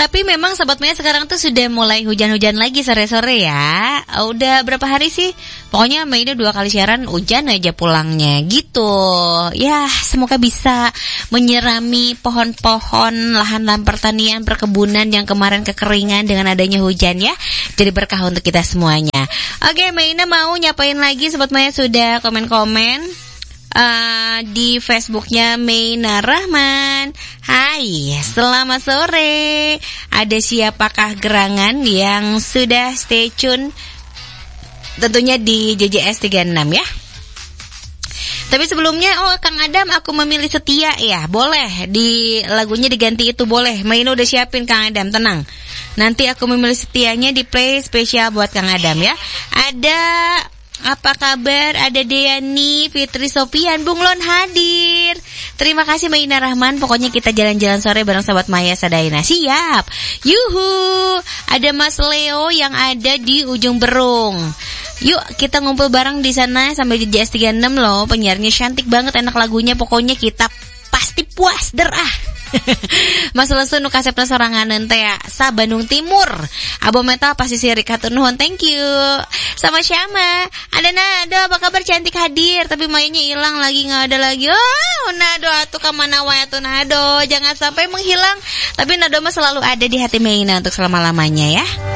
Tapi memang Sobat Maya sekarang tuh sudah mulai hujan-hujan lagi sore-sore ya. Udah berapa hari sih? Pokoknya Maya ini 2 kali siaran hujan aja pulangnya gitu. Ya semoga bisa menyirami pohon-pohon, lahan-lahan pertanian, perkebunan yang kemarin kekeringan dengan adanya hujan ya. Jadi berkah untuk kita semuanya. Oke, Maina mau nyapain lagi Sobat Maya sudah komen-komen di Facebooknya Maina Rahman. Hai, selamat sore. Ada siapakah gerangan yang sudah stay tune? Tentunya di JJS 36 ya. Tapi sebelumnya, Kang Adam, aku memilih setia ya. Boleh, di lagunya diganti itu boleh. Maina udah siapin Kang Adam, tenang. Nanti aku memilih setianya di play spesial buat Kang Adam ya. Ada apa kabar? Ada Deani, Fitri Sofian, Bunglon hadir. Terima kasih Maina Rahman. Pokoknya kita jalan-jalan sore bareng sahabat Maya Sadaina. Siap. Yuhu. Ada Mas Leo yang ada di ujung Berung. Yuk kita ngumpul bareng di sana sampai di JS 36 loh. Penyiarnya cantik banget, enak lagunya. Pokoknya kita pasti puas derah. Mas Lesu nu kasepna soranganeun teh sa Bandung Timur. Abo Meta pasti sirik hatur nuhun, thank you. Sama Syama. Ada Nado, apa kabar cantik hadir, tapi Mayanya hilang lagi, enggak ada lagi. Oh, Nado atuh ka mana wae atuh Nado. Jangan sampai menghilang. Tapi Nado mah selalu ada di hati Mayina untuk selama-lamanya ya.